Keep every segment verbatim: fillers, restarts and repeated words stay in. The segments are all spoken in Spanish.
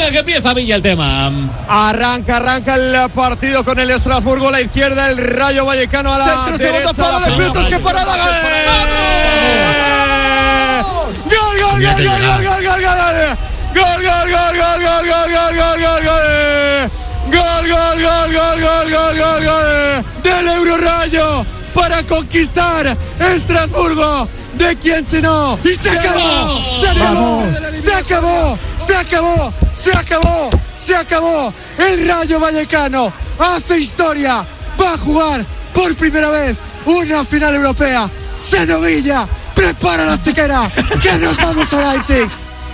Venga, que empieza Villa el tema. Arranca, arranca el partido con el Estrasburgo a la izquierda, el Rayo Vallecano a la Centro, derecha. Para de Frutos, que parada. ¡Gol, gol, gol, gol, gol, gol, gol, gol! ¡Gol, gol, gol, gol, gol, gol, gol, gol, gol, gol! ¡Gol, gol, gol, gol, gol, gol, gol, gol! ¡Del Eurorayo para conquistar Estrasburgo! ¿De quién si no? ¡Y se acabó! ¡Se acabó! ¡Se acabó! ¡Se acabó! ¡Se acabó! ¡Se acabó! El Rayo Vallecano hace historia. Va a jugar por primera vez una final europea. ¡Senovilla! ¡Prepara la chiquera! ¡Que nos vamos a Leipzig!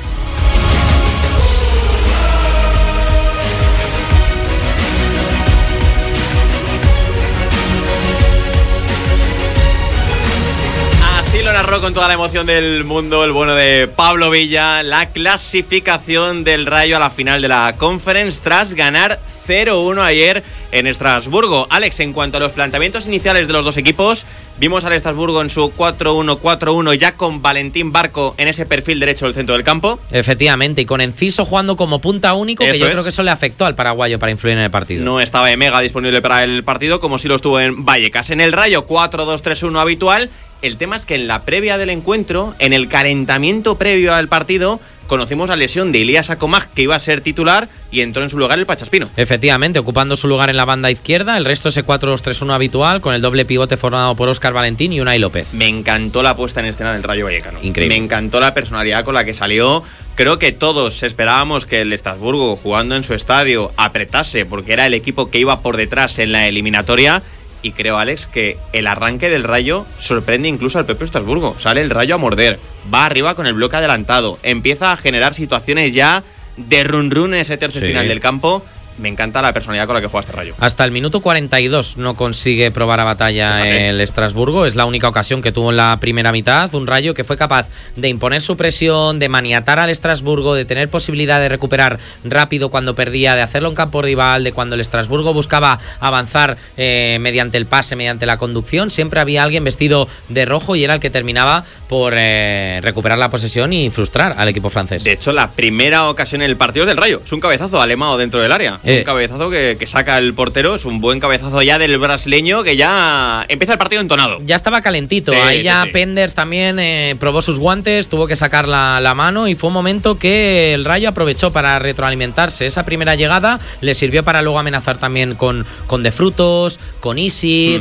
Lo narró con toda la emoción del mundo el bueno de Pablo Villa, la clasificación del Rayo a la final de la Conference tras ganar cero uno ayer en Estrasburgo. Alex, en cuanto a los planteamientos iniciales de los dos equipos, vimos al Estrasburgo en su cuatro uno cuatro uno ya con Valentín Barco en ese perfil derecho del centro del campo. Efectivamente, y con Enciso jugando como punta único, eso que yo es. creo que eso le afectó al paraguayo para influir en el partido. No estaba Emega disponible para el partido como si lo estuvo en Vallecas. En el Rayo cuatro dos tres uno habitual. El tema es que en la previa del encuentro, en el calentamiento previo al partido, conocimos la lesión de Ilías Acomag, que iba a ser titular, y entró en su lugar el Pachaspino. Efectivamente, ocupando su lugar en la banda izquierda, el resto ese cuatro dos tres uno habitual, con el doble pivote formado por Óscar Valentín y Unai López. Me encantó la puesta en escena del Rayo Vallecano. Increíble. Me encantó la personalidad con la que salió. Creo que todos esperábamos que el Estrasburgo, jugando en su estadio, apretase, porque era el equipo que iba por detrás en la eliminatoria. Y creo, Alex, que el arranque del Rayo sorprende incluso al propio Estrasburgo. Sale el Rayo a morder, va arriba con el bloque adelantado, empieza a generar situaciones ya de run run en ese tercio sí. final del campo. Me encanta la personalidad con la que juega este Rayo. Hasta el minuto cuarenta y dos no consigue probar a batalla Fíjate. el Estrasburgo. Es la única ocasión que tuvo en la primera mitad. Un Rayo que fue capaz de imponer su presión, de maniatar al Estrasburgo, de tener posibilidad de recuperar rápido cuando perdía, de hacerlo en campo rival, de cuando el Estrasburgo buscaba avanzar eh, mediante el pase, mediante la conducción. Siempre había alguien vestido de rojo y era el que terminaba por eh, recuperar la posesión y frustrar al equipo francés. De hecho, la primera ocasión en el partido es del Rayo. Es un cabezazo alemado dentro del área. Eh, un cabezazo que, que saca el portero. Es un buen cabezazo ya del brasileño que ya empieza el partido entonado. Ya estaba calentito. Sí, Ahí sí, ya sí. Penders también eh, probó sus guantes, tuvo que sacar la, la mano y fue un momento que el Rayo aprovechó para retroalimentarse. Esa primera llegada le sirvió para luego amenazar también con, con De Frutos, con Isi,